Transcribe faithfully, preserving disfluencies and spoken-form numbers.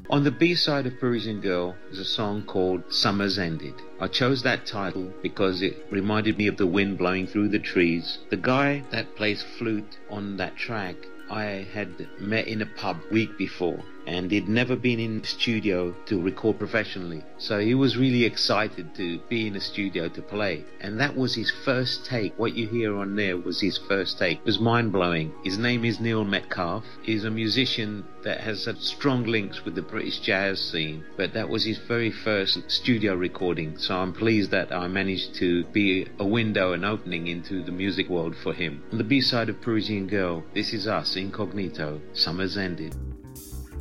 On the B-side of Parisian Girl is a song called Summer's Ended. I chose that title because it reminded me of the wind blowing through the trees. The guy that plays flute on that track I had met in a pub week before, and he'd never been in the studio to record professionally. So he was really excited to be in a studio to play. And that was his first take. What you hear on there was his first take. It was mind-blowing. His name is Neil Metcalfe. He's a musician that has such strong links with the British jazz scene, but that was his very first studio recording. So I'm pleased that I managed to be a window, an opening into the music world for him. On the B-side of Parisian Girl, this is us, Incognito, Summer's Ended.